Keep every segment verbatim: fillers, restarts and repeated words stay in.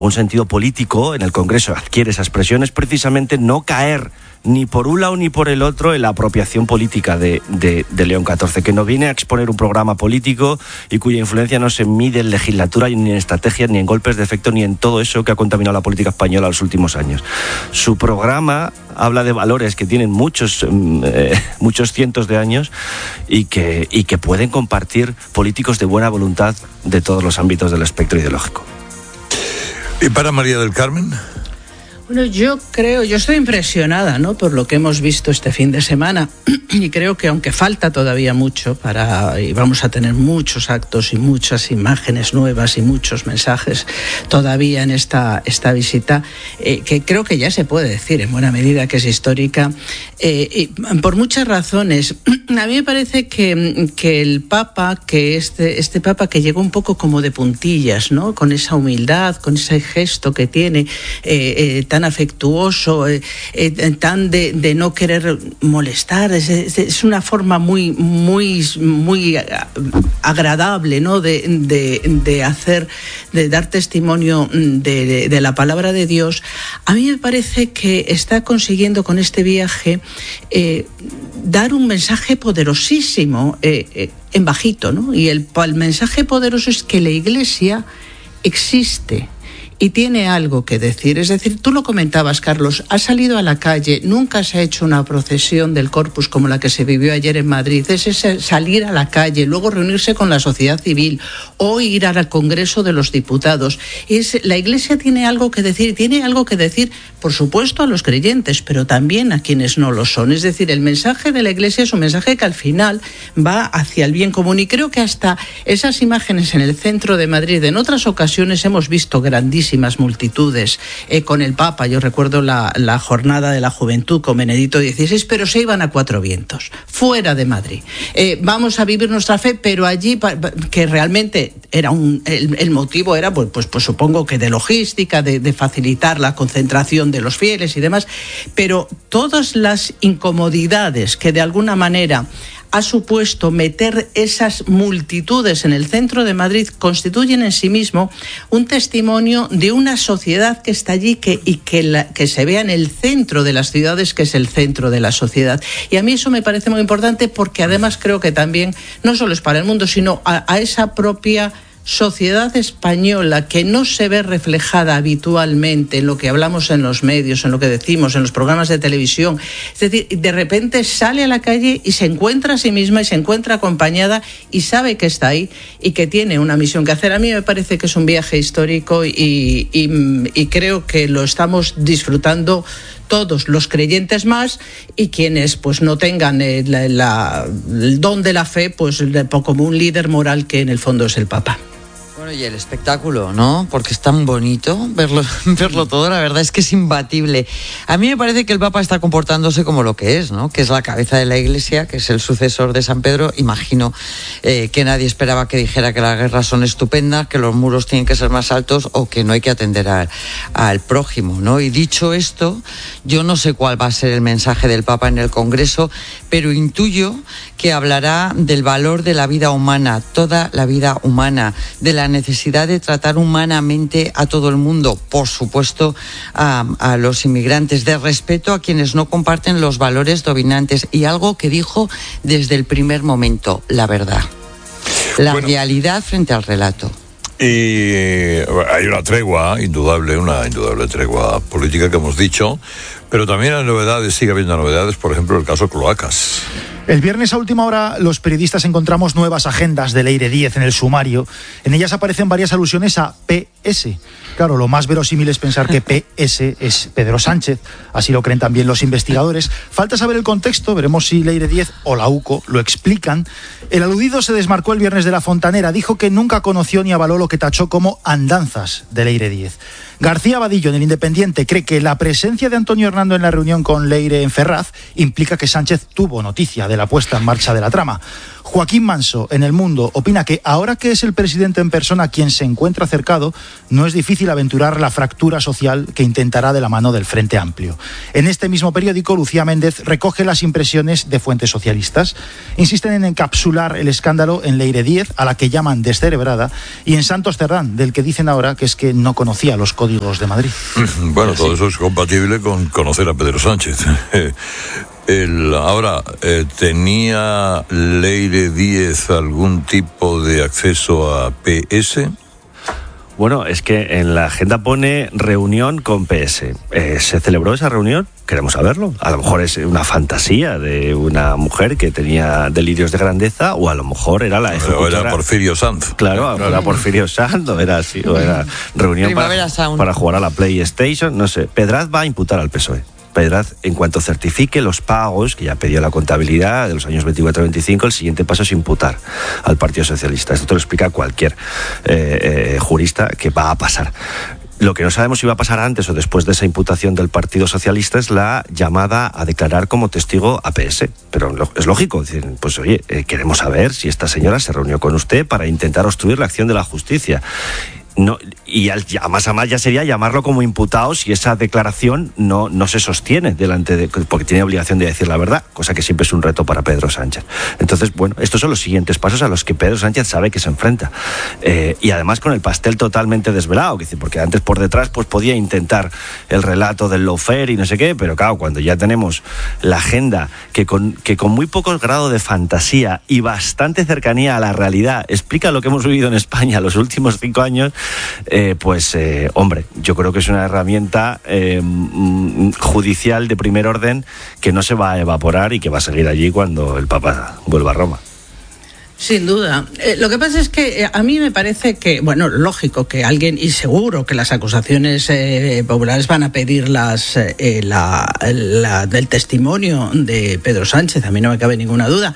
un sentido político en el Congreso adquiere esa expresión, es precisamente no caer ni por un lado ni por el otro en la apropiación política de, de, de León catorce, que no viene a exponer un programa político y cuya influencia no se mide en legislatura, ni en estrategias, ni en golpes de efecto, ni en todo eso que ha contaminado la política española en los últimos años. Su programa habla de valores que tienen muchos, eh, muchos cientos de años y que, y que pueden compartir políticos de buena voluntad de todos los ámbitos del espectro ideológico. ¿Y para María del Carmen? Bueno, yo creo, yo estoy impresionada, ¿no?, por lo que hemos visto este fin de semana, y creo que aunque falta todavía mucho para, y vamos a tener muchos actos y muchas imágenes nuevas y muchos mensajes todavía en esta, esta visita, eh, que creo que ya se puede decir en buena medida que es histórica, eh, y por muchas razones. A mí me parece que, que el Papa, que este, este Papa que llegó un poco como de puntillas, ¿no?, con esa humildad, con ese gesto que tiene, eh, eh, tan afectuoso, eh, eh, tan de, de no querer molestar, es, es, es una forma muy muy muy agradable, ¿no?, de, de, de hacer, de dar testimonio de, de, de la palabra de Dios. A mí me parece que está consiguiendo con este viaje eh, dar un mensaje poderosísimo eh, eh, en bajito, ¿no? Y el, el mensaje poderoso es que la Iglesia existe y tiene algo que decir. Es decir, tú lo comentabas, Carlos, ha salido a la calle, nunca se ha hecho una procesión del Corpus como la que se vivió ayer en Madrid. Es ese salir a la calle, luego reunirse con la sociedad civil o ir al Congreso de los Diputados. Es, la Iglesia tiene algo que decir, tiene algo que decir, por supuesto, a los creyentes, pero también a quienes no lo son. Es decir, el mensaje de la Iglesia es un mensaje que al final va hacia el bien común, y creo que hasta esas imágenes en el centro de Madrid, en otras ocasiones hemos visto grandísimas multitudes eh, con el Papa. Yo recuerdo la, la jornada de la juventud con Benedicto dieciséis, pero se iban a cuatro vientos, fuera de Madrid. Eh, vamos a vivir nuestra fe, pero allí, pa, pa, que realmente era un, el, el motivo era, pues, pues, pues supongo que de logística, de, de facilitar la concentración de los fieles y demás, pero todas las incomodidades que de alguna manera ha supuesto meter esas multitudes en el centro de Madrid constituyen en sí mismo un testimonio de una sociedad que está allí que, y que, la, que se vea en el centro de las ciudades, que es el centro de la sociedad. Y a mí eso me parece muy importante, porque además creo que también, no solo es para el mundo, sino a, a esa propia sociedad española que no se ve reflejada habitualmente en lo que hablamos en los medios, en lo que decimos, en los programas de televisión. Es decir, de repente sale a la calle y se encuentra a sí misma y se encuentra acompañada y sabe que está ahí y que tiene una misión que hacer. A mí me parece que es un viaje histórico y, y, y creo que lo estamos disfrutando todos, los creyentes más, y quienes pues no tengan el, la, el don de la fe, pues como un líder moral que en el fondo es el Papa. Bueno, y el espectáculo, ¿no? Porque es tan bonito verlo, verlo todo, la verdad es que es imbatible. A mí me parece que el Papa está comportándose como lo que es, ¿no? Que es la cabeza de la Iglesia, que es el sucesor de San Pedro. Imagino eh, que nadie esperaba que dijera que las guerras son estupendas, que los muros tienen que ser más altos o que no hay que atender al, al prójimo, ¿no? Y dicho esto, yo no sé cuál va a ser el mensaje del Papa en el Congreso, pero intuyo que hablará del valor de la vida humana, toda la vida humana, de la necesidad de tratar humanamente a todo el mundo, por supuesto a, a los inmigrantes, de respeto a quienes no comparten los valores dominantes, y algo que dijo desde el primer momento, la verdad, la bueno, realidad frente al relato. Y hay una tregua indudable, una indudable tregua política que hemos dicho, pero también hay novedades, sigue habiendo novedades, por ejemplo el caso Cloacas. El viernes a última hora los periodistas encontramos nuevas agendas de Leire Díez en el sumario. En ellas aparecen varias alusiones a P S. Claro, lo más verosímil es pensar que P S es Pedro Sánchez, así lo creen también los investigadores. Falta saber el contexto, veremos si Leire Díez o la UCO lo explican. El aludido se desmarcó el viernes de la Fontanera, dijo que nunca conoció ni avaló lo que tachó como andanzas de Leire Díez. García Abadillo, en El Independiente, cree que la presencia de Antonio Hernando en la reunión con Leire en Ferraz implica que Sánchez tuvo noticia de la puesta en marcha de la trama. Joaquín Manso, en El Mundo, opina que ahora que es el presidente en persona quien se encuentra cercado, no es difícil aventurar la fractura social que intentará de la mano del Frente Amplio. En este mismo periódico, Lucía Méndez recoge las impresiones de fuentes socialistas. Insisten en encapsular el escándalo en Leire Díez, a la que llaman descerebrada, y en Santos Cerdán, del que dicen ahora que es que no conocía los códigos de Madrid. Bueno, todo eso es compatible con conocer a Pedro Sánchez. El, ahora, eh, ¿tenía Leire Díez algún tipo de acceso a P S? Bueno, es que en la agenda pone reunión con P S. Eh, ¿Se celebró esa reunión? Queremos saberlo. A lo mejor es una fantasía de una mujer que tenía delirios de grandeza, o a lo mejor era la ejecutora. O era Porfirio Sanz. Claro, claro. Era Porfirio Sanz, o era así, o era reunión para, para jugar a la PlayStation, no sé. Pedraz va a imputar al P S O E. Pedraz, en cuanto certifique los pagos, que ya pidió la contabilidad de los años veinticuatro a veinticinco, el siguiente paso es imputar al Partido Socialista. Esto te lo explica cualquier eh, eh, jurista que va a pasar. Lo que no sabemos si va a pasar antes o después de esa imputación del Partido Socialista es la llamada a declarar como testigo a P S. Pero es lógico, decir, pues oye, eh, queremos saber si esta señora se reunió con usted para intentar obstruir la acción de la justicia. No, y al, a más a más ya sería llamarlo como imputado si esa declaración no, no se sostiene delante de, porque tiene obligación de decir la verdad, cosa que siempre es un reto para Pedro Sánchez. Entonces, bueno, estos son los siguientes pasos a los que Pedro Sánchez sabe que se enfrenta. Eh, y además con el pastel totalmente desvelado, porque antes por detrás pues podía intentar el relato del lawfare y no sé qué, pero claro, cuando ya tenemos la agenda que con, que con muy poco grado de fantasía y bastante cercanía a la realidad explica lo que hemos vivido en España los últimos cinco años, Eh, pues, eh, hombre, yo creo que es una herramienta eh, judicial de primer orden que no se va a evaporar y que va a seguir allí cuando el Papa vuelva a Roma. Sin duda. Eh, lo que pasa es que eh, a mí me parece que, bueno, lógico que alguien, y seguro que las acusaciones eh, populares van a pedir las, eh, la, la del testimonio de Pedro Sánchez, a mí no me cabe ninguna duda.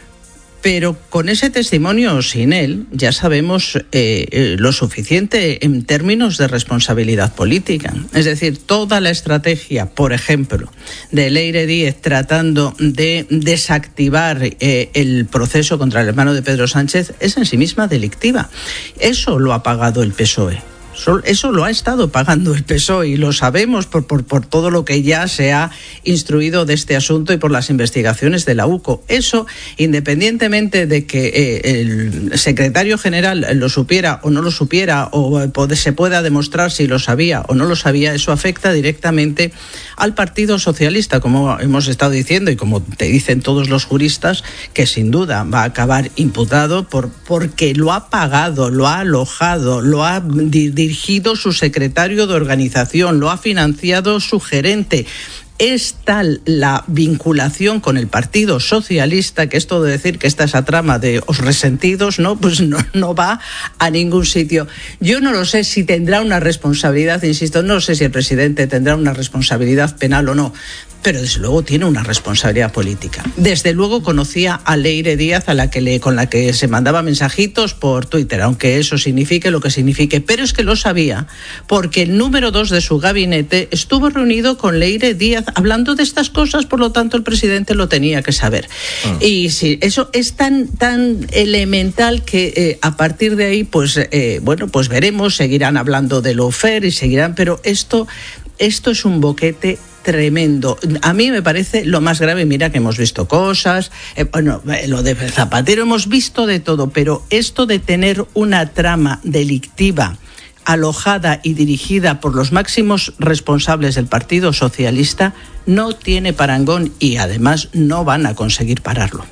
Pero con ese testimonio o sin él, ya sabemos eh, eh, lo suficiente en términos de responsabilidad política. Es decir, toda la estrategia, por ejemplo, de Leire Díez tratando de desactivar eh, el proceso contra el hermano de Pedro Sánchez es en sí misma delictiva. Eso lo ha pagado el P S O E. Eso lo ha estado pagando el P S O E y lo sabemos por, por, por todo lo que ya se ha instruido de este asunto y por las investigaciones de la U C O. Eso, independientemente de que eh, el secretario general lo supiera o no lo supiera, o se pueda demostrar si lo sabía o no lo sabía, eso afecta directamente al Partido Socialista, como hemos estado diciendo y como te dicen todos los juristas, que sin duda va a acabar imputado por, porque lo ha pagado, lo ha alojado, lo ha dirigido su secretario de organización, lo ha financiado su gerente. Es tal la vinculación con el Partido Socialista que esto de decir que esta es la trama de os resentidos, no, pues no, no va a ningún sitio. Yo no lo sé si tendrá una responsabilidad, insisto, no sé si el presidente tendrá una responsabilidad penal o no, pero desde luego tiene una responsabilidad política. Desde luego conocía a Leire Díaz, a la que le, con la que se mandaba mensajitos por Twitter, aunque eso signifique lo que signifique, pero es que lo sabía porque el número dos de su gabinete estuvo reunido con Leire Díaz hablando de estas cosas, por lo tanto el presidente lo tenía que saber. Ah. Y sí, eso es tan, tan elemental que eh, a partir de ahí, pues eh, bueno, pues veremos, seguirán hablando de lawfare y seguirán, pero esto, esto es un boquete tremendo. A mí me parece lo más grave. Mira que hemos visto cosas, eh, bueno, lo de Zapatero hemos visto de todo, pero esto de tener una trama delictiva alojada y dirigida por los máximos responsables del Partido Socialista no tiene parangón y además no van a conseguir pararlo.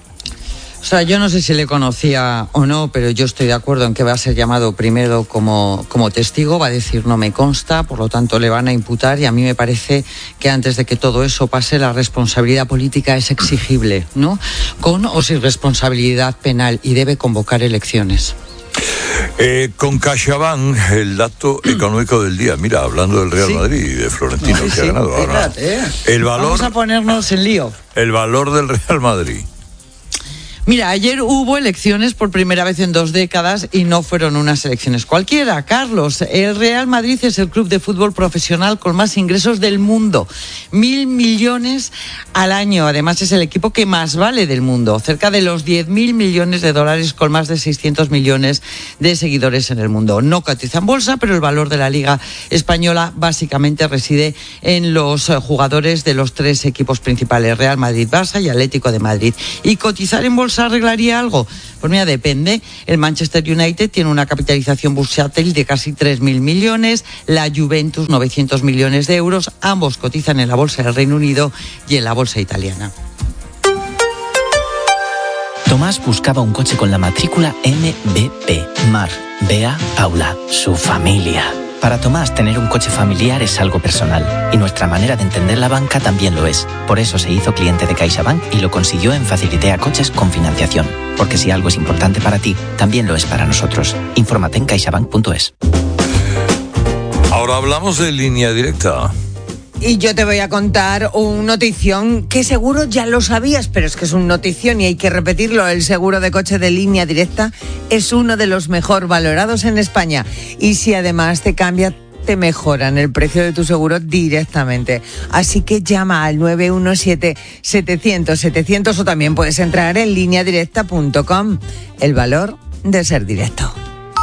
O sea, yo no sé si le conocía o no, pero yo estoy de acuerdo en que va a ser llamado primero como, como testigo, va a decir no me consta, por lo tanto le van a imputar y a mí me parece que antes de que todo eso pase la responsabilidad política es exigible, ¿no? Con o sin responsabilidad penal y debe convocar elecciones. Eh, con CaixaBank, el dato económico del día. Mira, hablando del Real sí. Madrid y de Florentino no, que sí, ha ganado ahora. Fíjate, eh. El valor, Vamos a ponernos en lío. El valor del Real Madrid. Mira, ayer hubo elecciones por primera vez en dos décadas y no fueron unas elecciones cualquiera. Carlos, el Real Madrid es el club de fútbol profesional con más ingresos del mundo. Mil millones al año. Además, es el equipo que más vale del mundo. Cerca de los diez mil millones de dólares con más de seiscientos millones de seguidores en el mundo. No cotiza en bolsa, pero el valor de la Liga Española básicamente reside en los jugadores de los tres equipos principales, Real Madrid, Barça y Atlético de Madrid. ¿Y cotizar en bolsa arreglaría algo? Pues mira, depende. El Manchester United tiene una capitalización bursátil de casi tres mil millones, la Juventus novecientos millones de euros, ambos cotizan en la bolsa del Reino Unido y en la bolsa italiana. Tomás buscaba un coche con la matrícula M B P, Mar, Bea, Paula, su familia. Para Tomás, tener un coche familiar es algo personal y nuestra manera de entender la banca también lo es. Por eso se hizo cliente de CaixaBank y lo consiguió en Facilitea Coches con financiación. Porque si algo es importante para ti, también lo es para nosotros. Infórmate en caixabank punto es. Ahora hablamos de Línea Directa. Y yo te voy a contar un notición que seguro ya lo sabías, pero es que es un notición y hay que repetirlo. El seguro de coche de Línea Directa es uno de los mejor valorados en España. Y si además te cambia, te mejoran el precio de tu seguro directamente. Así que llama al nueve uno siete, setecientos, setecientos o también puedes entrar en línea directa punto com. El valor de ser directo.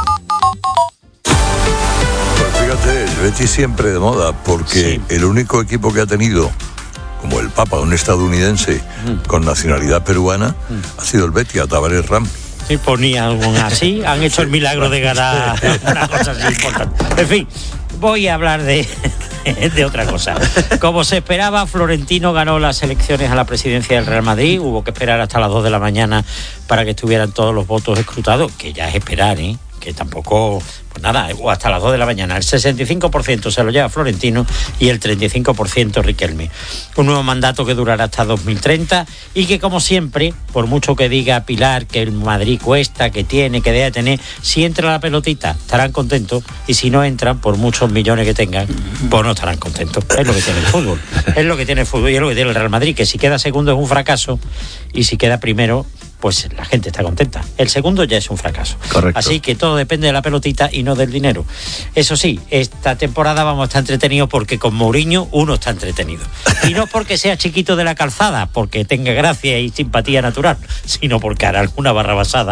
Fíjate, el Betis siempre de moda, porque sí. El único equipo que ha tenido, como el Papa, un estadounidense mm. con nacionalidad peruana, mm. ha sido el Betis, a Tavares Ram. Sí, ponía algo así, han hecho el milagro de ganar una cosa así importante. En fin, voy a hablar de, de otra cosa. Como se esperaba, Florentino ganó las elecciones a la presidencia del Real Madrid. Hubo que esperar hasta las dos de la mañana para que estuvieran todos los votos escrutados, que ya es esperar, ¿eh? Que tampoco, pues nada, o hasta las dos de la mañana. El sesenta y cinco por ciento se lo lleva Florentino y el treinta y cinco por ciento Riquelme. Un nuevo mandato que durará hasta dos mil treinta y que, como siempre, por mucho que diga Pilar que el Madrid cuesta, que tiene, que debe tener, si entra la pelotita estarán contentos y si no entran, por muchos millones que tengan, pues no estarán contentos. Es lo que tiene el fútbol. Es lo que tiene el fútbol y es lo que tiene el Real Madrid, que si queda segundo es un fracaso y si queda primero, pues la gente está contenta. El segundo ya es un fracaso. Correcto. Así que todo depende de la pelotita y no del dinero. Eso sí, esta temporada vamos a estar entretenidos porque con Mourinho uno está entretenido. Y no porque sea chiquito de la calzada, porque tenga gracia y simpatía natural, sino porque hará alguna barrabasada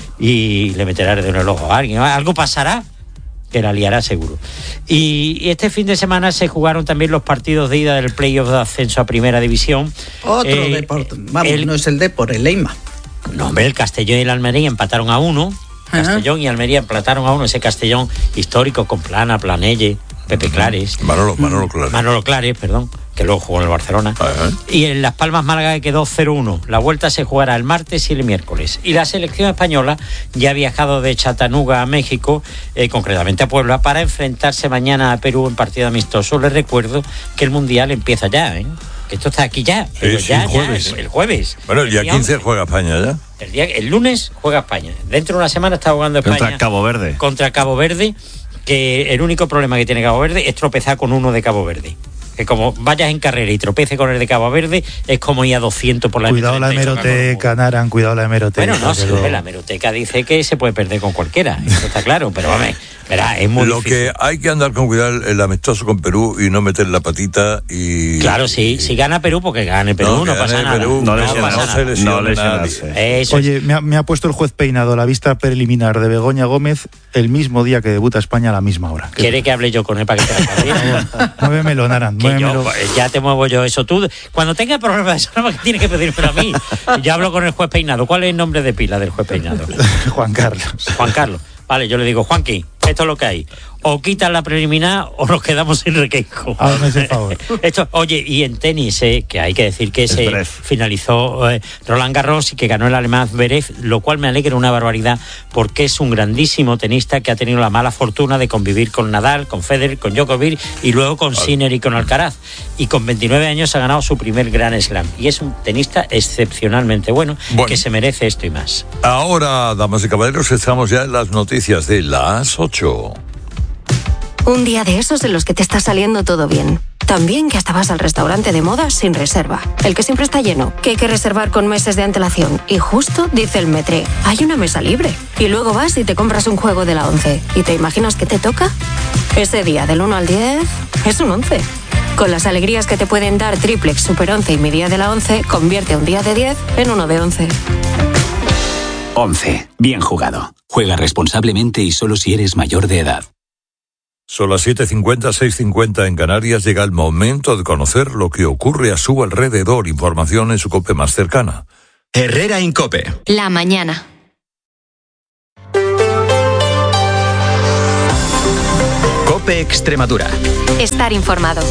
y le meterá de un ojo a alguien. Algo pasará que la liará seguro. Y este fin de semana se jugaron también los partidos de ida del playoff de ascenso a Primera División. Otro eh, deporte. Vamos, el, no es el Depor, el Leima. No, hombre, el Castellón y el Almería empataron a uno. Castellón uh-huh. y Almería empataron a uno. Ese Castellón histórico con Plana, Planelle, Pepe Clares. Manolo, Manolo Clares. Manolo Clares, perdón, que luego jugó en el Barcelona. Uh-huh. Y en Las Palmas Málaga quedó cero uno. La vuelta se jugará el martes y el miércoles. Y la selección española ya ha viajado de Chattanooga a México, eh, concretamente a Puebla, para enfrentarse mañana a Perú en partido amistoso. Les recuerdo que el Mundial empieza ya, ¿eh? Esto está aquí ya, sí, sí, ya, el jueves. Ya, el, el jueves. Bueno, el día quince juega España ya. El, día, el lunes juega España. Dentro de una semana está jugando España. Contra Cabo Verde. Contra Cabo Verde, que el único problema que tiene Cabo Verde es tropezar con uno de Cabo Verde. Que como vayas en carrera y tropece con el de Cabo Verde, es como ir a doscientos por la Cuidado la hemeroteca, Naran, cuidado la hemeroteca. Bueno, no, sí, lo... la hemeroteca dice que se puede perder con cualquiera, eso está claro, pero vamos, verá, es muy Lo difícil. que hay que andar con cuidado el amistoso con Perú y no meter la patita y... Claro, sí, si gana Perú, porque gane Perú, no, no pasa nada. Perú, no, no, no, pasa nada. no lesionarse. Eso Oye, me ha, me ha puesto el juez Peinado la vista preliminar de Begoña Gómez el mismo día que debuta España a la misma hora. ¿Quiere que hable yo con él para que te la diga? Muévemelo, Naran, muévemelo. Yo, ya te muevo yo eso. Tú, cuando tengas problemas de eso, no tienes que pedírmelo a mí. Yo hablo con el juez Peinado. ¿Cuál es el nombre de pila del juez Peinado? Juan Carlos. Juan Carlos. Vale, yo le digo, Juanqui, esto es lo que hay. O quitan la preliminar o nos quedamos sin requeijo. Hazme ese favor. Esto, oye, y en tenis, eh, que hay que decir que se Zverev. finalizó eh, Roland Garros y que ganó el alemán Zverev, lo cual me alegra una barbaridad porque es un grandísimo tenista que ha tenido la mala fortuna de convivir con Nadal, con Federer, con Djokovic y luego con Sinner y con Alcaraz. Y con veintinueve años ha ganado su primer Grand Slam. Y es un tenista excepcionalmente bueno, bueno que se merece esto y más. Ahora, damas y caballeros, estamos ya en las noticias de las ocho. Un día de esos en los que te está saliendo todo bien. También que hasta vas al restaurante de moda sin reserva. El que siempre está lleno, que hay que reservar con meses de antelación. Y justo dice el Metre, hay una mesa libre. Y luego vas y te compras un juego de la once. ¿Y te imaginas qué te toca? Ese día del uno al diez es un once. Con las alegrías que te pueden dar Triplex, Super once y mi día de la once, convierte un día de diez en uno de once. once. Bien jugado. Juega responsablemente y solo si eres mayor de edad. Son las siete cincuenta, seis cincuenta en Canarias. Llega el momento de conocer lo que ocurre a su alrededor. Información en su COPE más cercana. Herrera Incope. La mañana. COPE Extremadura. Estar informado.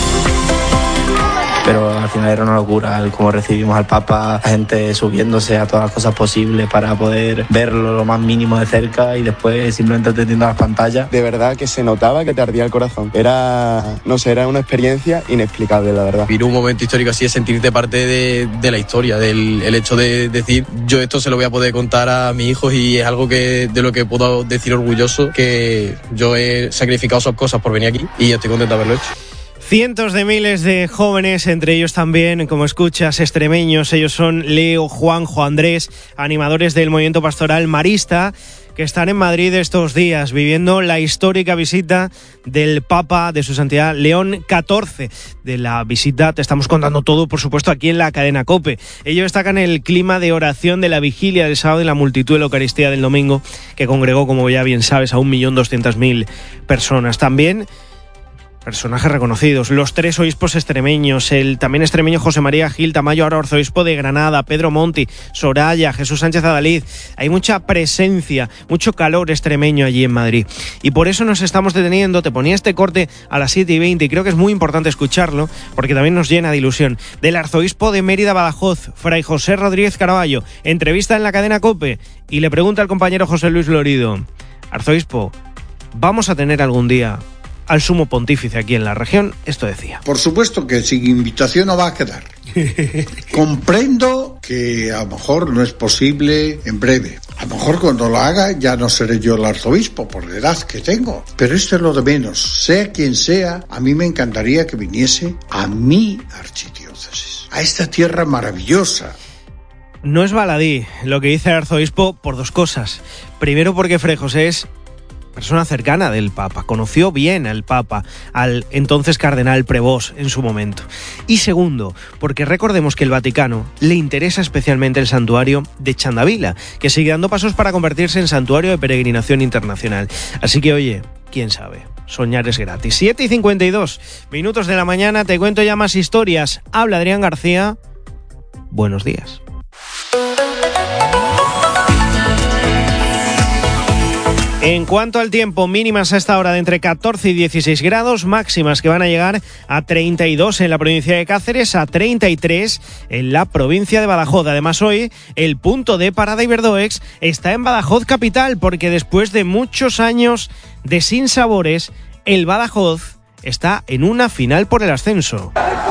Pero al final era una locura el cómo recibimos al Papa, la gente subiéndose a todas las cosas posibles para poder verlo lo más mínimo de cerca y después simplemente atendiendo a las pantallas. De verdad que se notaba que te ardía el corazón. Era, no sé, era una experiencia inexplicable, la verdad. Vivir un momento histórico así es sentirte parte de, de la historia, del el hecho de decir, yo esto se lo voy a poder contar a mis hijos y es algo que de lo que puedo decir orgulloso, que yo he sacrificado esas cosas por venir aquí y estoy contento de haberlo hecho. Cientos de miles de jóvenes, entre ellos también, como escuchas, extremeños. Ellos son Leo, Juanjo, Andrés, animadores del movimiento pastoral marista, que están en Madrid estos días viviendo la histórica visita del Papa de su Santidad León catorce. De la visita te estamos contando todo, por supuesto, aquí en la cadena COPE. Ellos destacan el clima de oración de la vigilia del sábado y la multitud de la Eucaristía del domingo, que congregó, como ya bien sabes, a un millón doscientas mil personas. También personajes reconocidos, los tres obispos extremeños, el también extremeño José María Gil Tamayo, ahora arzobispo de Granada, Pedro Monti, Soraya, Jesús Sánchez Adalid. Hay mucha presencia, mucho calor extremeño allí en Madrid. Y por eso nos estamos deteniendo. Te ponía este corte a las siete y veinte y creo que es muy importante escucharlo, porque también nos llena de ilusión. Del arzobispo de Mérida Badajoz, Fray José Rodríguez Caraballo, entrevista en la cadena COPE, y le pregunta al compañero José Luis Lorido: arzobispo, ¿vamos a tener algún día al sumo pontífice aquí en la región? Esto decía. Por supuesto que sin invitación no va a quedar. Comprendo que a lo mejor no es posible en breve. A lo mejor cuando lo haga ya no seré yo el arzobispo por la edad que tengo. Pero esto es lo de menos. Sea quien sea, a mí me encantaría que viniese a mi archidiócesis, a esta tierra maravillosa. No es baladí lo que dice el arzobispo por dos cosas. Primero, porque Fray José es persona cercana del Papa, conoció bien al Papa, al entonces cardenal Prevós en su momento. Y segundo, porque recordemos que el Vaticano le interesa especialmente el santuario de Chandavila, que sigue dando pasos para convertirse en santuario de peregrinación internacional. Así que, oye, quién sabe, soñar es gratis. siete y cincuenta y dos minutos de la mañana, te cuento ya más historias. Habla Adrián García. Buenos días. En cuanto al tiempo, mínimas a esta hora de entre catorce y dieciséis grados, máximas que van a llegar a treinta y dos en la provincia de Cáceres, a treinta y tres en la provincia de Badajoz. Además, hoy el punto de parada Iberdoex está en Badajoz capital, porque después de muchos años de sinsabores, el Badajoz está en una final por el ascenso.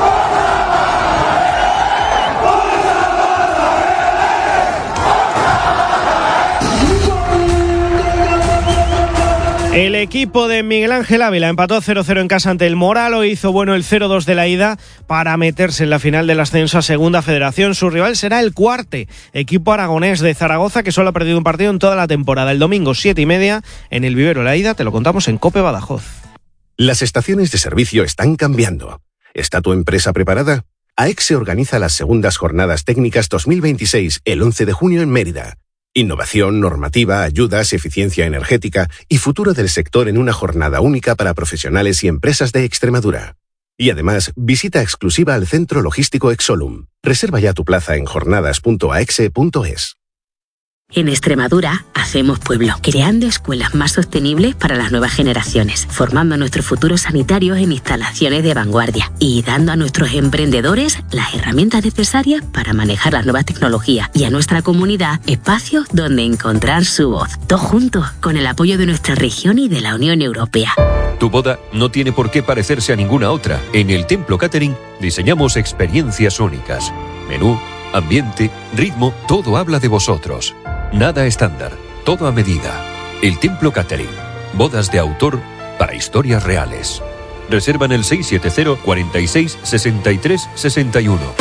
El equipo de Miguel Ángel Ávila empató cero cero en casa ante el Moralo, hizo bueno el cero dos de la ida para meterse en la final del ascenso a Segunda Federación. Su rival será el Cuarte, equipo aragonés de Zaragoza, que solo ha perdido un partido en toda la temporada. El domingo, siete y media, en el vivero La Ida, te lo contamos en COPE Badajoz. Las estaciones de servicio están cambiando. ¿Está tu empresa preparada? AEXE organiza las segundas jornadas técnicas dos mil veintiséis el once de junio en Mérida. Innovación, normativa, ayudas, eficiencia energética y futuro del sector en una jornada única para profesionales y empresas de Extremadura. Y además, visita exclusiva al Centro Logístico Exolum. Reserva ya tu plaza en jornadas punto aexe punto es. En Extremadura hacemos pueblo, creando escuelas más sostenibles para las nuevas generaciones, formando a nuestros futuros sanitarios en instalaciones de vanguardia y dando a nuestros emprendedores las herramientas necesarias para manejar las nuevas tecnologías y a nuestra comunidad espacios donde encontrar su voz. Todos juntos, con el apoyo de nuestra región y de la Unión Europea. Tu boda no tiene por qué parecerse a ninguna otra. En el Templo Catering diseñamos experiencias únicas. Menú, ambiente, ritmo, todo habla de vosotros. Nada estándar, todo a medida. El Templo Catering. Bodas de autor para historias reales. Reserva en el seis siete cero, cuarenta y seis, sesenta y tres, sesenta y uno.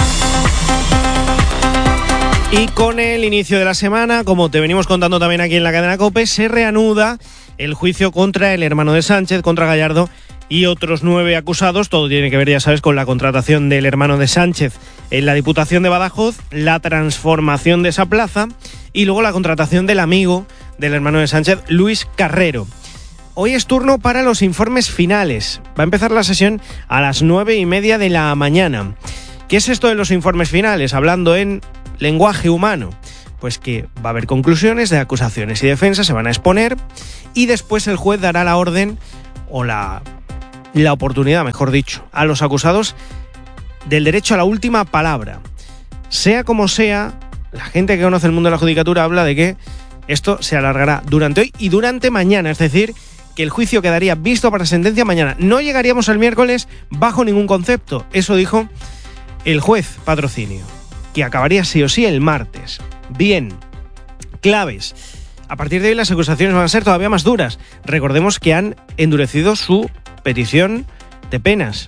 Y con el inicio de la semana, como te venimos contando también aquí en la cadena COPE, se reanuda el juicio contra el hermano de Sánchez, contra Gallardo y otros nueve acusados. Todo tiene que ver, ya sabes, con la contratación del hermano de Sánchez en la Diputación de Badajoz, la transformación de esa plaza y luego la contratación del amigo del hermano de Sánchez, Luis Carrero. Hoy es turno para los informes finales. Va a empezar la sesión a las nueve y media de la mañana. ¿Qué es esto de los informes finales? Hablando en lenguaje humano, pues que va a haber conclusiones de acusaciones y defensas, se van a exponer y después el juez dará la orden o la, la oportunidad, mejor dicho, a los acusados del derecho a la última palabra. Sea como sea, la gente que conoce el mundo de la judicatura habla de que esto se alargará durante hoy y durante mañana, es decir, que el juicio quedaría visto para sentencia mañana. No llegaríamos al miércoles bajo ningún concepto, eso dijo el juez Patrocinio, que acabaría sí o sí el martes. Bien, claves. A partir de hoy las acusaciones van a ser todavía más duras. Recordemos que han endurecido su petición de penas.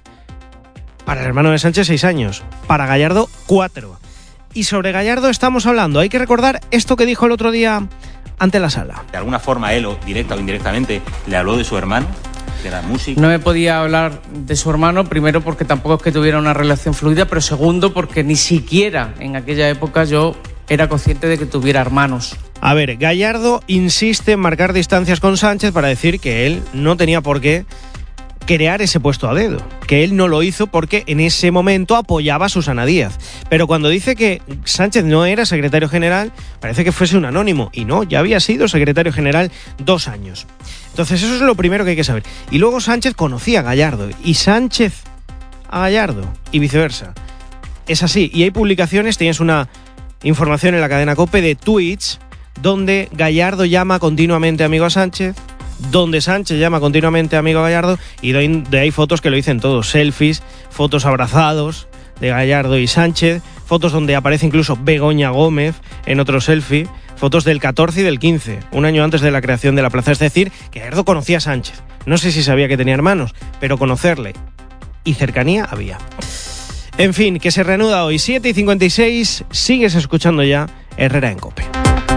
Para el hermano de Sánchez, seis años. Para Gallardo, cuatro. Y sobre Gallardo estamos hablando. Hay que recordar esto que dijo el otro día ante la sala. De alguna forma él, o directa o indirectamente, le habló de su hermano, que era músico. No me podía hablar de su hermano, primero porque tampoco es que tuviera una relación fluida, pero segundo porque ni siquiera en aquella época yo era consciente de que tuviera hermanos. A ver, Gallardo insiste en marcar distancias con Sánchez para decir que él no tenía por qué crear ese puesto a dedo, que él no lo hizo porque en ese momento apoyaba a Susana Díaz. Pero cuando dice que Sánchez no era secretario general, parece que fuese un anónimo, y no, ya había sido secretario general dos años. Entonces eso es lo primero que hay que saber. Y luego Sánchez conocía a Gallardo, y Sánchez a Gallardo, y viceversa. Es así, y hay publicaciones, tienes una información en la cadena COPE de tweets, donde Gallardo llama continuamente amigo a Sánchez, donde Sánchez llama continuamente amigo a Gallardo, y de ahí hay fotos que lo dicen todos, selfies, fotos abrazados de Gallardo y Sánchez, fotos donde aparece incluso Begoña Gómez en otro selfie, fotos del catorce y del quince, un año antes de la creación de la plaza. Es decir, que Gallardo conocía a Sánchez. No sé si sabía que tenía hermanos, pero conocerle y cercanía había. En fin, que se reanuda hoy, siete y cincuenta y seis, sigues escuchando ya Herrera en COPE.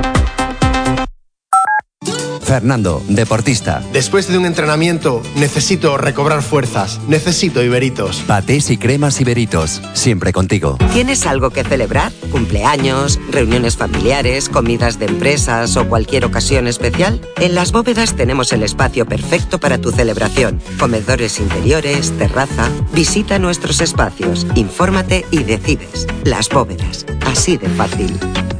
Fernando, deportista. Después de un entrenamiento, necesito recobrar fuerzas. Necesito Iberitos. Patés y cremas Iberitos, siempre contigo. ¿Tienes algo que celebrar? ¿Cumpleaños, reuniones familiares, comidas de empresas o cualquier ocasión especial? En Las Bóvedas tenemos el espacio perfecto para tu celebración. Comedores interiores, terraza. Visita nuestros espacios, infórmate y decides. Las Bóvedas, así de fácil.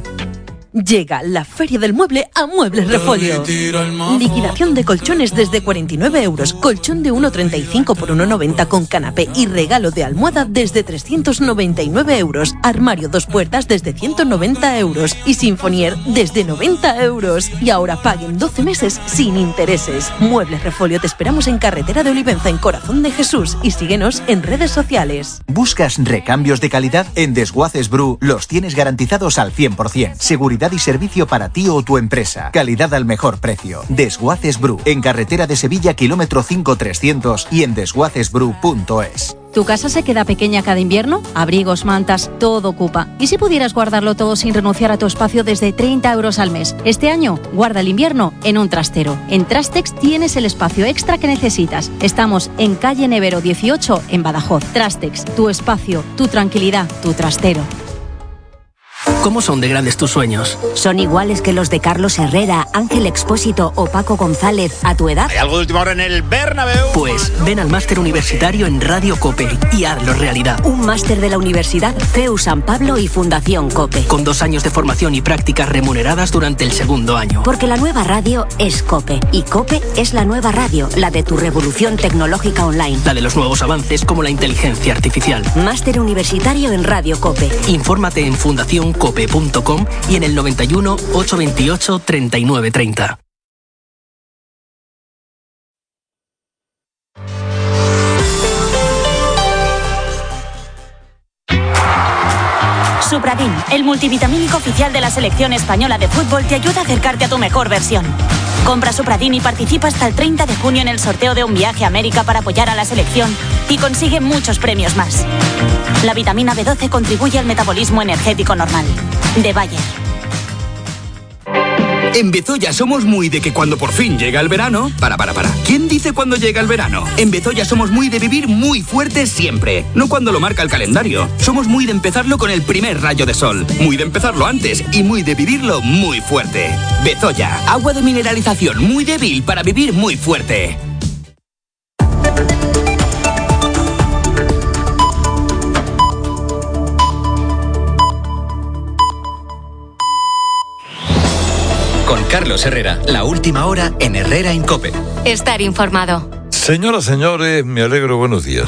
Llega la Feria del Mueble a Muebles Refollo. Liquidación de colchones desde cuarenta y nueve euros. Colchón de uno coma treinta y cinco por uno coma noventa con canapé y regalo de almohada desde trescientos noventa y nueve euros. Armario dos puertas desde ciento noventa euros. Y Sinfonier desde noventa euros. Y ahora paguen doce meses sin intereses. Muebles Refollo, te esperamos en Carretera de Olivenza, en Corazón de Jesús. Y síguenos en redes sociales. ¿Buscas recambios de calidad? En Desguaces Bru los tienes garantizados al cien por ciento. Seguridad y servicio para ti o tu empresa. Calidad al mejor precio. Desguaces Bru, en Carretera de Sevilla, kilómetro cinco trescientos y en desguaces bru punto es. ¿Tu casa se queda pequeña cada invierno? Abrigos, mantas, todo ocupa. ¿Y si pudieras guardarlo todo sin renunciar a tu espacio desde treinta euros al mes? Este año, guarda el invierno en un trastero. En Trastex tienes el espacio extra que necesitas. Estamos en calle Nevero dieciocho, en Badajoz. Trastex, tu espacio, tu tranquilidad, tu trastero. ¿Cómo son de grandes tus sueños? ¿Son iguales que los de Carlos Herrera, Ángel Expósito o Paco González a tu edad? ¿Hay algo de última hora en el Bernabéu? Pues ven al máster universitario en Radio COPE y hazlo realidad. Un máster de la Universidad C E U San Pablo y Fundación COPE. Con dos años de formación y prácticas remuneradas durante el segundo año. Porque la nueva radio es COPE. Y COPE es la nueva radio, la de tu revolución tecnológica online. La de los nuevos avances como la inteligencia artificial. Máster universitario en Radio COPE. Infórmate en fundación cope punto com y en el noventa y uno, ochocientos veintiocho, treinta y nueve treinta. Supradin, el multivitamínico oficial de la selección española de fútbol, te ayuda a acercarte a tu mejor versión. Compra Supradin y participa hasta el treinta de junio en el sorteo de un viaje a América para apoyar a la selección y consigue muchos premios más. La vitamina B doce contribuye al metabolismo energético normal. De Bayer. En Bezoya somos muy de que cuando por fin llega el verano... Para, para, para. ¿Quién dice cuando llega el verano? En Bezoya somos muy de vivir muy fuerte siempre. No cuando lo marca el calendario. Somos muy de empezarlo con el primer rayo de sol. Muy de empezarlo antes y muy de vivirlo muy fuerte. Bezoya. Agua de mineralización muy débil para vivir muy fuerte. Con Carlos Herrera, la última hora en Herrera en COPE. Estar informado. Señoras, señores, me alegro, buenos días.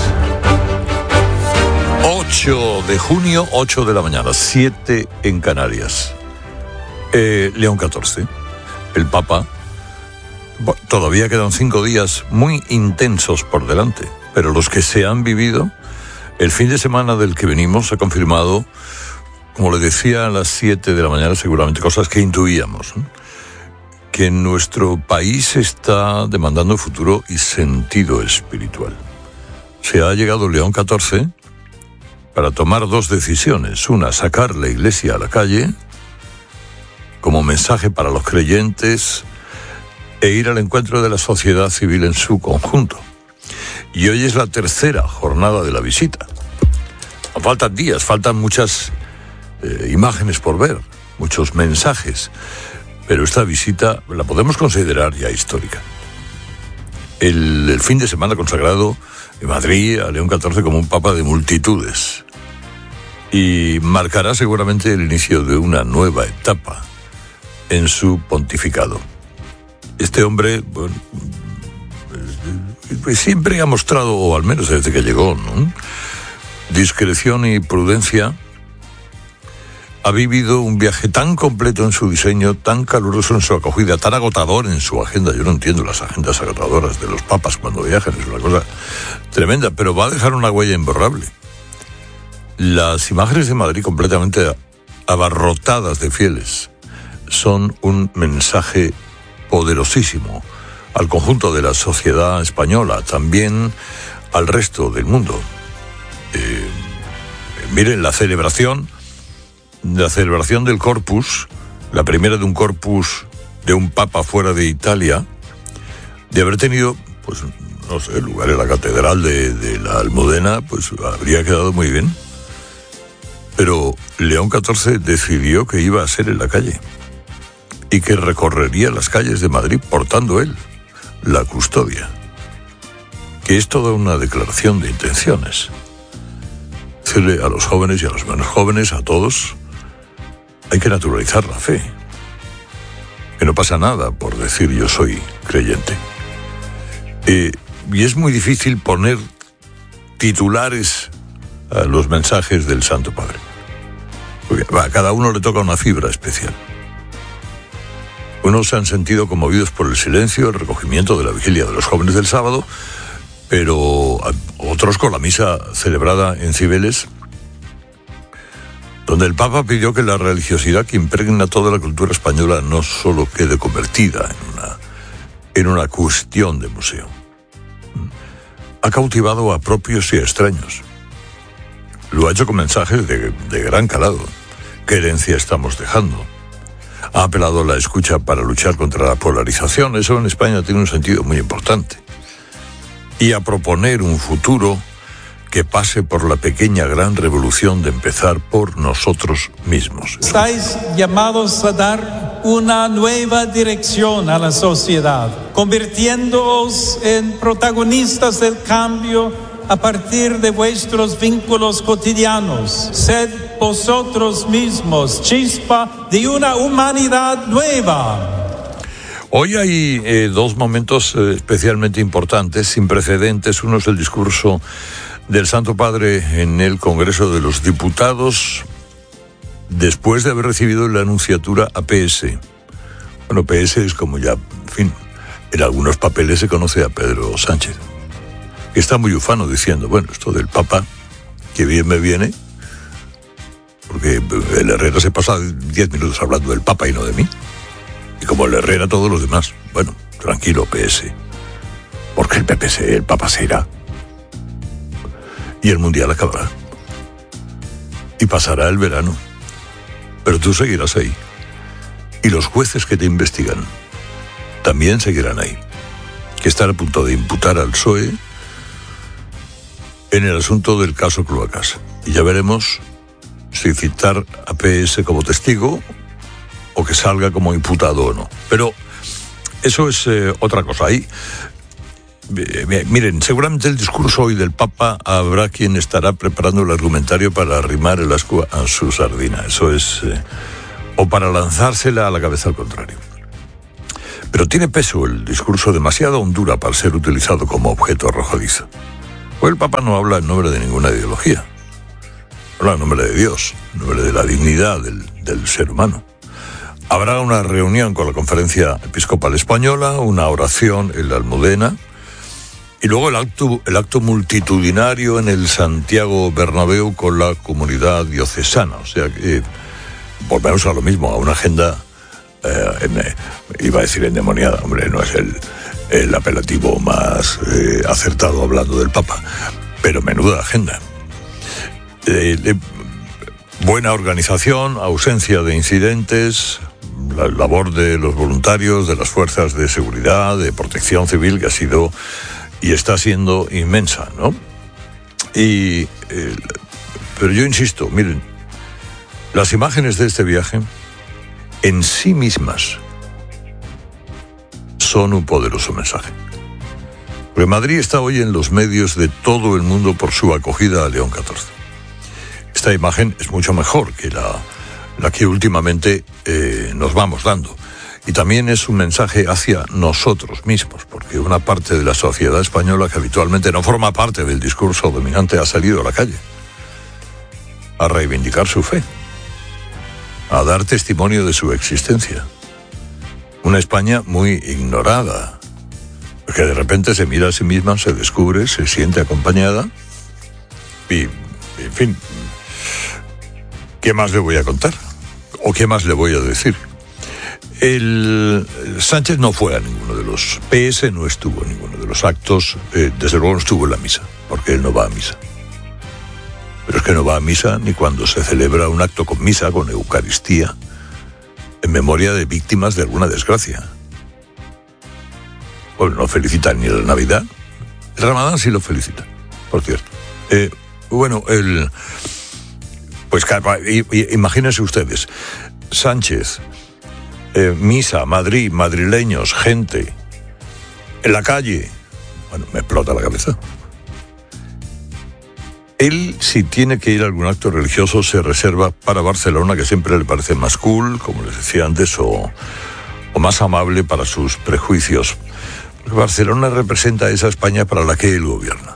ocho de junio, ocho de la mañana, siete en Canarias. Eh, León catorce, el Papa. Todavía quedan cinco días muy intensos por delante, pero los que se han vivido, el fin de semana del que venimos ha confirmado, como le decía a las siete de la mañana, seguramente cosas que intuíamos, ¿no? Que nuestro país está demandando futuro y sentido espiritual. Se ha llegado León catorce para tomar dos decisiones. Una, sacar la Iglesia a la calle como mensaje para los creyentes e ir al encuentro de la sociedad civil en su conjunto. Y hoy es la tercera jornada de la visita. Faltan días, faltan muchas Eh, imágenes por ver, muchos mensajes, pero esta visita la podemos considerar ya histórica. El, el fin de semana consagrado en Madrid a León catorce como un papa de multitudes y marcará seguramente el inicio de una nueva etapa en su pontificado. Este hombre, bueno, pues siempre ha mostrado, o al menos desde que llegó, ¿no?, discreción y prudencia. Ha vivido un viaje tan completo en su diseño, tan caluroso en su acogida, tan agotador en su agenda. Yo no entiendo las agendas agotadoras de los papas cuando viajan, es una cosa tremenda, pero va a dejar una huella imborrable. Las imágenes de Madrid completamente abarrotadas de fieles son un mensaje poderosísimo al conjunto de la sociedad española, también al resto del mundo. Eh, miren la celebración... La celebración del Corpus, la primera de un Corpus de un papa fuera de Italia, de haber tenido, pues, no sé, lugar en la catedral de, de la Almudena, pues habría quedado muy bien. Pero León catorce decidió que iba a ser en la calle y que recorrería las calles de Madrid portando él la custodia, que es toda una declaración de intenciones. Decirle a los jóvenes y a los menos jóvenes, a todos, hay que naturalizar la fe. Que no pasa nada por decir yo soy creyente. Eh, y es muy difícil poner titulares a los mensajes del Santo Padre. Porque a cada uno le toca una fibra especial. Unos se han sentido conmovidos por el silencio, el recogimiento de la vigilia de los jóvenes del sábado, pero otros con la misa celebrada en Cibeles, donde el Papa pidió que la religiosidad que impregna toda la cultura española no solo quede convertida en una, en una cuestión de museo. Ha cautivado a propios y a extraños. Lo ha hecho con mensajes de, de gran calado. ¿Qué herencia estamos dejando? Ha apelado a la escucha para luchar contra la polarización. Eso en España tiene un sentido muy importante. Y a proponer un futuro que pase por la pequeña gran revolución de empezar por nosotros mismos. Estáis llamados a dar una nueva dirección a la sociedad, convirtiéndoos en protagonistas del cambio a partir de vuestros vínculos cotidianos. Sed vosotros mismos chispa de una humanidad nueva. Hoy hay eh, dos momentos eh, especialmente importantes, sin precedentes. Uno es el discurso del Santo Padre en el Congreso de los Diputados, después de haber recibido la anunciatura a P S. Bueno, P S es como ya, en fin, en algunos papeles se conoce a Pedro Sánchez, que está muy ufano diciendo, bueno, esto del Papa, que bien me viene, porque el Herrera se pasa diez minutos hablando del Papa y no de mí. Y como el Herrera, todos los demás. Bueno, tranquilo, P S. Porque el P P S, el Papa se irá. Y el Mundial acabará. Y pasará el verano. Pero tú seguirás ahí. Y los jueces que te investigan también seguirán ahí. Que están a punto de imputar al P S O E en el asunto del caso Cloacas. Y ya veremos si citar a P S como testigo o que salga como imputado o no. Pero eso es eh, otra cosa. Ahí, eh, miren, seguramente el discurso hoy del Papa habrá quien estará preparando el argumentario para arrimar el ascua a su sardina. Eso es... Eh, o para lanzársela a la cabeza al contrario. Pero tiene peso el discurso, demasiado hondura para ser utilizado como objeto arrojadizo. Pues el Papa no habla en nombre de ninguna ideología. Habla en nombre de Dios, en nombre de la dignidad del, del ser humano. Habrá una reunión con la Conferencia Episcopal Española, una oración en la Almudena, y luego el acto, el acto multitudinario en el Santiago Bernabéu con la comunidad diocesana. O sea que volvemos a lo mismo, a una agenda, eh, en, iba a decir endemoniada, hombre, no es el, el apelativo más eh, acertado hablando del Papa, pero menuda agenda. Eh, eh, buena organización, ausencia de incidentes, la labor de los voluntarios, de las fuerzas de seguridad, de protección civil, que ha sido y está siendo inmensa, ¿no? Y, eh, pero yo insisto, miren, las imágenes de este viaje en sí mismas son un poderoso mensaje. Porque Madrid está hoy en los medios de todo el mundo por su acogida a León catorce. Esta imagen es mucho mejor que la, la que últimamente eh, nos vamos dando. Y también es un mensaje hacia nosotros mismos, porque una parte de la sociedad española que habitualmente no forma parte del discurso dominante ha salido a la calle a reivindicar su fe, a dar testimonio de su existencia. Una España muy ignorada, que de repente se mira a sí misma, se descubre, se siente acompañada y, en fin, ¿qué más le voy a contar? ¿O qué más le voy a decir? El Sánchez no fue a ninguno de los... P S no estuvo en ninguno de los actos, eh, desde luego no estuvo en la misa, porque él no va a misa. Pero es que no va a misa ni cuando se celebra un acto con misa, con Eucaristía, en memoria de víctimas de alguna desgracia. Bueno, no felicita ni la Navidad. El Ramadán sí lo felicita, por cierto. Eh, bueno, el... Pues imagínense ustedes, Sánchez, eh, misa, Madrid, madrileños, gente, en la calle. Bueno, me explota la cabeza. Él, si tiene que ir a algún acto religioso, se reserva para Barcelona, que siempre le parece más cool, como les decía antes, o, o más amable para sus prejuicios. Porque Barcelona representa esa España para la que él gobierna,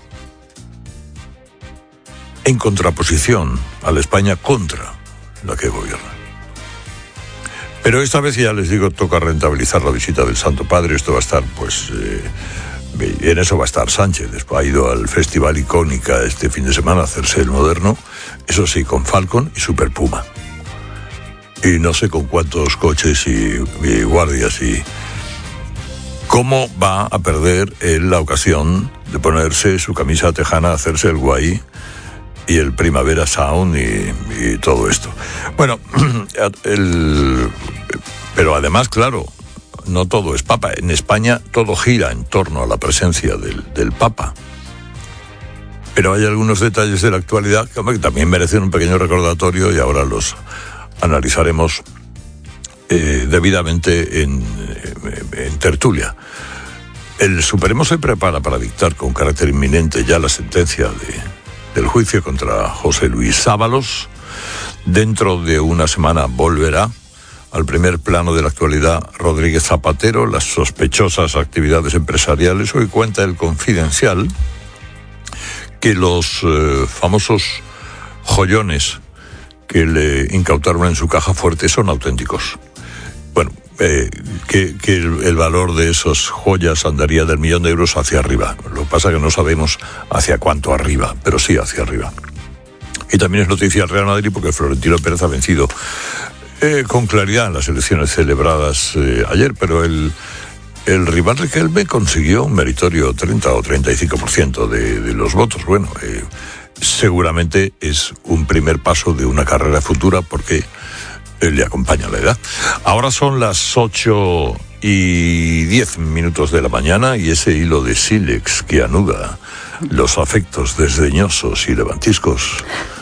en contraposición a la España contra la que gobierna. Pero esta vez, ya les digo, toca rentabilizar la visita del Santo Padre. Esto va a estar, pues... Eh, en eso va a estar Sánchez. Después ha ido al Festival Icónica este fin de semana a hacerse el moderno, eso sí, con Falcon y Super Puma. Y no sé con cuántos coches y, y guardias y... ¿Cómo va a perder él la ocasión de ponerse su camisa tejana, hacerse el guay y el Primavera Sound y, y todo esto? Bueno, el, pero además, claro, no todo es Papa. En España todo gira en torno a la presencia del, del Papa. Pero hay algunos detalles de la actualidad que, hombre, que también merecen un pequeño recordatorio y ahora los analizaremos eh, debidamente en, en tertulia. El Supremo se prepara para dictar con carácter inminente ya la sentencia de, del juicio contra José Luis Ábalos. Dentro de una semana volverá al primer plano de la actualidad Rodríguez Zapatero, las sospechosas actividades empresariales. Hoy cuenta el Confidencial que los eh, famosos joyones que le incautaron en su caja fuerte son auténticos. Bueno, eh, que, que el, el valor de esas joyas andaría del millón de euros hacia arriba. Lo que pasa es que no sabemos hacia cuánto arriba, pero sí hacia arriba. Y también es noticia el Real Madrid porque Florentino Pérez ha vencido eh, con claridad en las elecciones celebradas eh, ayer, pero el, el rival Riquelme consiguió un meritorio treinta o treinta y cinco por ciento de, de los votos. Bueno, eh, seguramente es un primer paso de una carrera futura porque él le acompaña la edad. Ahora son las ocho y diez minutos de la mañana y ese hilo de sílex que anuda los afectos desdeñosos y levantiscos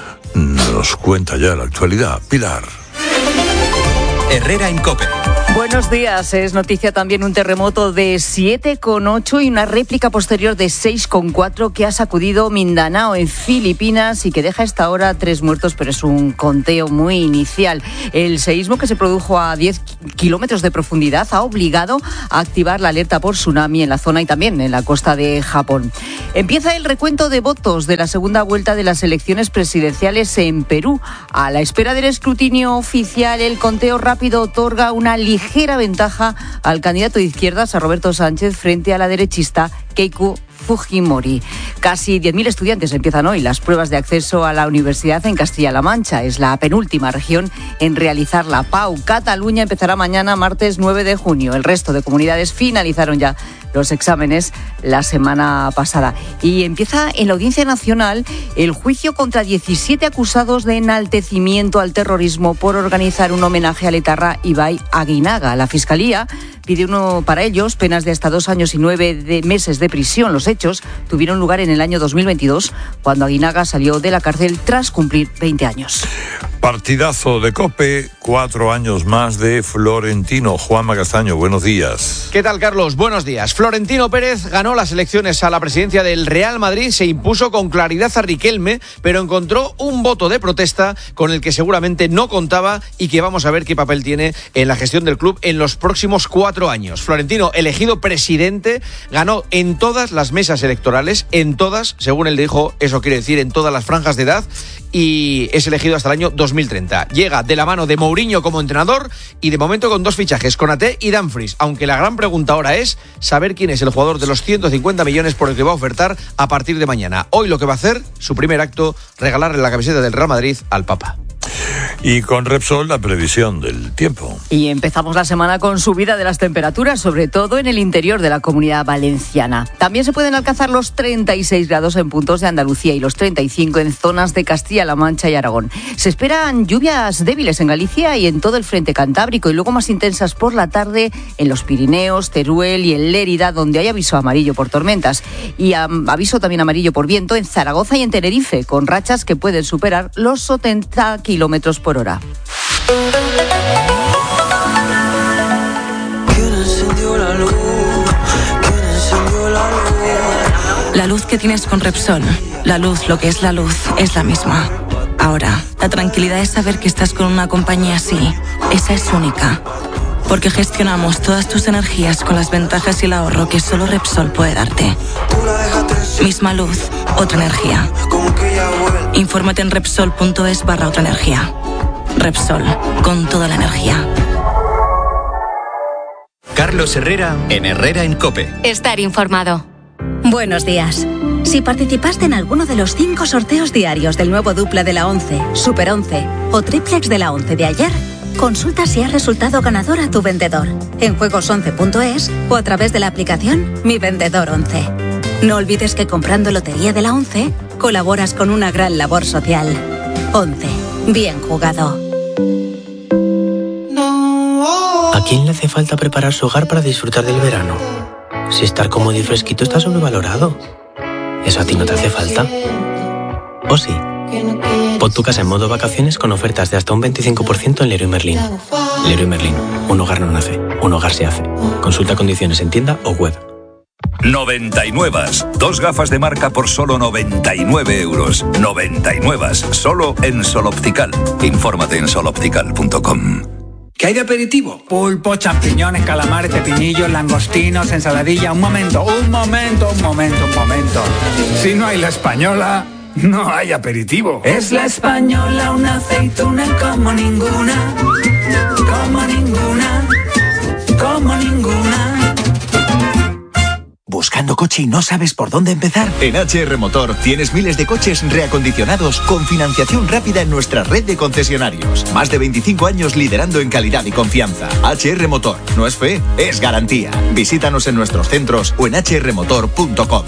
nos cuenta ya la actualidad. Pilar. Herrera en COPE. Buenos días. Es noticia también un terremoto de siete coma ocho y una réplica posterior de seis coma cuatro que ha sacudido Mindanao en Filipinas y que deja a esta hora tres muertos, pero es un conteo muy inicial. El seísmo, que se produjo a diez kilómetros de profundidad, ha obligado a activar la alerta por tsunami en la zona y también en la costa de Japón. Empieza el recuento de votos de la segunda vuelta de las elecciones presidenciales en Perú. A la espera del escrutinio oficial, el conteo rápido otorga una ligera ventaja al candidato de izquierdas, a Roberto Sánchez, frente a la derechista Keiko Fujimori. Casi diez mil estudiantes empiezan hoy las pruebas de acceso a la universidad en Castilla-La Mancha. Es la penúltima región en realizar la P A U. Cataluña empezará mañana, martes nueve de junio. El resto de comunidades finalizaron ya los exámenes la semana pasada. Y empieza en la Audiencia Nacional el juicio contra diecisiete acusados de enaltecimiento al terrorismo por organizar un homenaje al etarra Ibai Aguinaga. La Fiscalía pide uno para ellos penas de hasta dos años y nueve de meses de prisión. Los hechos tuvieron lugar en el año dos mil veintidós, cuando Aguinaga salió de la cárcel tras cumplir veinte años. Partidazo de COPE, cuatro años más de Florentino. Juanma Castaño, buenos días. ¿Qué tal, Carlos? Buenos días. Florentino Pérez ganó las elecciones a la presidencia del Real Madrid, se impuso con claridad a Riquelme, pero encontró un voto de protesta con el que seguramente no contaba y que vamos a ver qué papel tiene en la gestión del club en los próximos cuatro años. Florentino, elegido presidente, ganó en todas las mesas electorales, en todas, según él dijo, eso quiere decir en todas las franjas de edad, y es elegido hasta el año dos mil treinta. Llega de la mano de Mourinho como entrenador y de momento con dos fichajes, Konaté y Dumfries, aunque la gran pregunta ahora es saber quién es el jugador de los ciento cincuenta millones por el que va a ofertar a partir de mañana. Hoy lo que va a hacer, su primer acto, regalarle la camiseta del Real Madrid al Papa. Y con Repsol, la previsión del tiempo. Y empezamos la semana con subida de las temperaturas, sobre todo en el interior de la Comunidad Valenciana. También se pueden alcanzar los treinta y seis grados en puntos de Andalucía y los treinta y cinco en zonas de Castilla-La Mancha y Aragón. Se esperan lluvias débiles en Galicia y en todo el frente cantábrico, y luego más intensas por la tarde en los Pirineos, Teruel y en Lérida, donde hay aviso amarillo por tormentas. Y um, aviso también amarillo por viento en Zaragoza y en Tenerife, con rachas que pueden superar los setenta kilómetros por hora. La luz que tienes con Repsol, la luz, lo que es la luz, es la misma. Ahora, la tranquilidad es saber que estás con una compañía así. Esa es única. Porque gestionamos todas tus energías con las ventajas y el ahorro que solo Repsol puede darte. Misma luz, otra energía. Infórmate en Repsol.es barra otra energía. Repsol, con toda la energía. Carlos Herrera en Herrera en COPE. Estar informado. Buenos días. Si participaste en alguno de los cinco sorteos diarios del nuevo Dupla de la once, Super once o Triplex de la once de ayer, consulta si has resultado ganador a tu vendedor en juegos once punto es o a través de la aplicación Mi Vendedor once. No olvides que comprando Lotería de la once colaboras con una gran labor social. once. Bien jugado. ¿A quién le hace falta preparar su hogar para disfrutar del verano? Si estar cómodo y fresquito está sobrevalorado. ¿Eso a ti no te hace falta? ¿O sí? Pon tu casa en modo vacaciones con ofertas de hasta un veinticinco por ciento en Leroy Merlin. Leroy Merlin. Un hogar no nace, un hogar se hace. Consulta condiciones en tienda o web. noventa y nueve. Dos gafas de marca por solo noventa y nueve euros. noventa y nueve. Solo en Sol Optical. Infórmate en sol optical punto com. ¿Qué hay de aperitivo? Pulpo, champiñones, calamares, pepinillos, langostinos, ensaladilla. Un momento, un momento, un momento, un momento. Si no hay La Española, no hay aperitivo. Es La Española, una aceituna como ninguna, como ninguna, como ninguna. ¿Buscando coche y no sabes por dónde empezar? En H R Motor tienes miles de coches reacondicionados con financiación rápida en nuestra red de concesionarios. Más de veinticinco años liderando en calidad y confianza. H R Motor. No es fe, es garantía. Visítanos en nuestros centros o en h r motor punto com.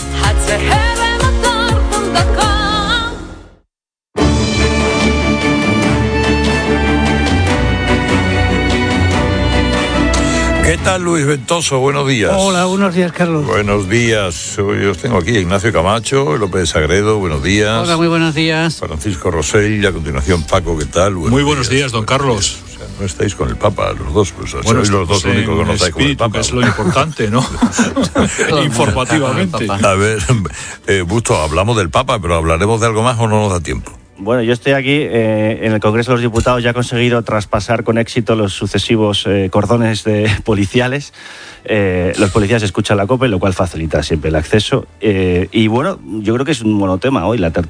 ¿Qué tal, Luis Ventoso? Buenos días. Hola, buenos días, Carlos. Buenos días. Yo os tengo aquí a Ignacio Camacho, López Sagredo, buenos días. Hola, muy buenos días. Francisco Rosell, y a continuación Paco, ¿qué tal? Buenos muy buenos días, días don Carlos. O sea, no estáis con el Papa, los dos, pues bueno, sois los dos únicos que no estáis con el Papa. Que es lo importante, ¿no? Informativamente. A ver, eh, Busto, hablamos del Papa, pero ¿hablaremos de algo más o no nos da tiempo? Bueno, yo estoy aquí eh, en el Congreso de los Diputados, ya he conseguido traspasar con éxito los sucesivos eh, cordones de policiales. Eh, los policías escuchan la COPE, lo cual facilita siempre el acceso. Eh, y bueno, yo creo que es un monotema hoy, la tertulia.